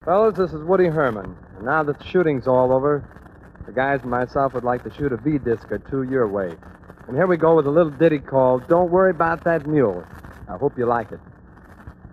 Fellas, this is Woody Herman. And now that the shooting's all over, the guys and myself would like to shoot a V-disc or two your way. And here we go with a little ditty called Don't Worry About That Mule. I hope you like it.